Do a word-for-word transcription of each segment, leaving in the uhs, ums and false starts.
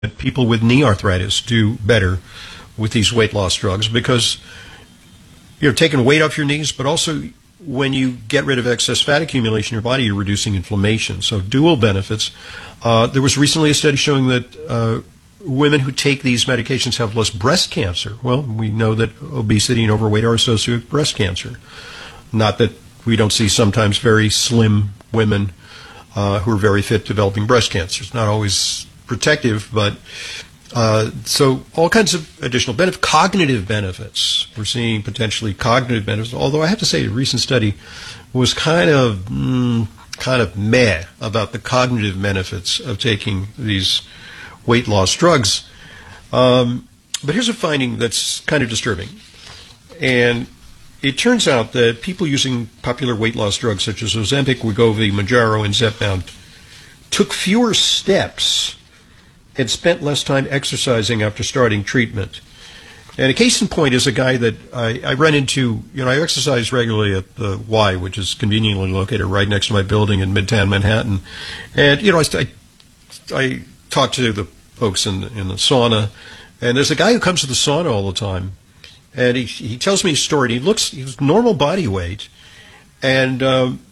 that people with knee arthritis do better with these weight loss drugs because you're taking weight off your knees, but also when you get rid of excess fat accumulation in your body, you're reducing inflammation. So dual benefits. Uh, there was recently a study showing that uh, women who take these medications have less breast cancer. Well, we know that obesity and overweight are associated with breast cancer. Not that we don't see sometimes very slim women uh, who are very fit developing breast cancer. It's not always protective, but uh, so all kinds of additional benefits, cognitive benefits. We're seeing potentially cognitive benefits, although I have to say a recent study was kind of mm, kind of meh about the cognitive benefits of taking these weight loss drugs. Um, but here's a finding that's kind of disturbing. And it turns out that people using popular weight loss drugs such as Ozempic, Wegovy, Mounjaro, and Zepbound took fewer steps and spent less time exercising after starting treatment. And a case in point is a guy that I, I run into. You know, I exercise regularly at the Y, which is conveniently located right next to my building in Midtown Manhattan. And, you know, I, I, I talk to the folks in, in the sauna, and there's a guy who comes to the sauna all the time. And he he tells me a story. And he looks, he's normal body weight, and um,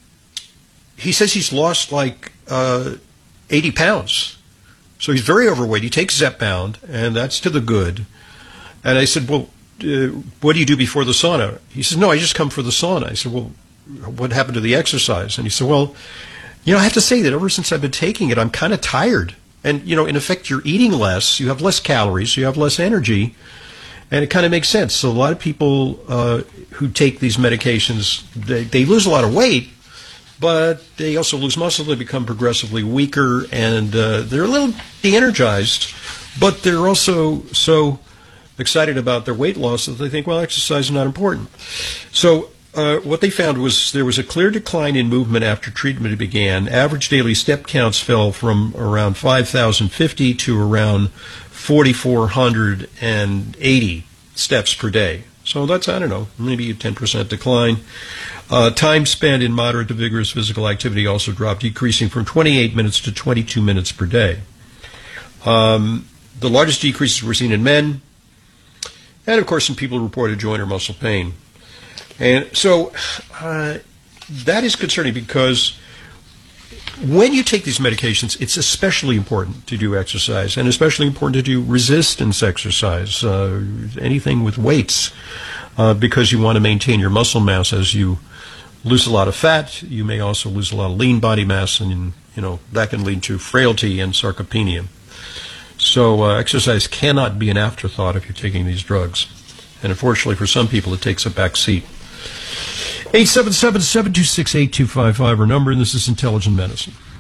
he says he's lost like uh, eighty pounds. So he's very overweight. He takes Zepbound, and that's to the good. And I said, well, uh, what do you do before the sauna? He says, no, I just come for the sauna. I said, well, what happened to the exercise? And he said, well, you know, I have to say that ever since I've been taking it, I'm kind of tired. And, you know, in effect, you're eating less. You have less calories. So you have less energy. And it kind of makes sense. So a lot of people uh, who take these medications, they, they lose a lot of weight, but they also lose muscle. They become progressively weaker, and uh, they're a little de-energized, but they're also so excited about their weight loss that they think, well, exercise is not important. So uh, what they found was there was a clear decline in movement after treatment began. Average daily step counts fell from around five thousand fifty to around four thousand four hundred eighty steps per day. So that's, I don't know, maybe a ten percent decline. Uh, time spent in moderate to vigorous physical activity also dropped, decreasing from twenty-eight minutes to twenty-two minutes per day. Um, the largest decreases were seen in men, and of course in people who reported joint or muscle pain. And so uh, that is concerning because when you take these medications, it's especially important to do exercise, and especially important to do resistance exercise, uh, anything with weights, uh, because you want to maintain your muscle mass. As you lose a lot of fat, you may also lose a lot of lean body mass, and you know that can lead to frailty and sarcopenia. So uh, exercise cannot be an afterthought if you're taking these drugs, and unfortunately for some people it takes a back seat. eight seven seven, seven two six, eight two five five our number, and this is Intelligent Medicine.